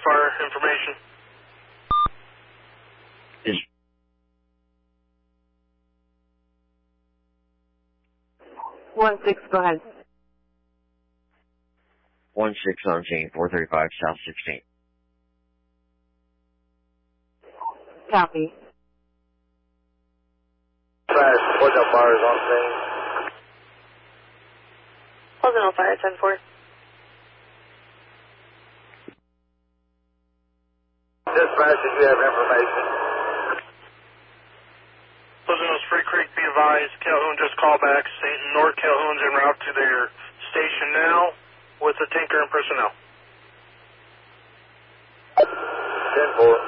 fire information. Is 1-6, go ahead. 1-6 on scene, 435 South 16th. Copy. What up, fires on scene? Pleasant Fire, 10-4. Dispatch, if you have information. Pleasant Hills, Free Creek, be advised, Calhoun just called back. St. North Calhoun's en route to their station now with the tanker and personnel. 10-4.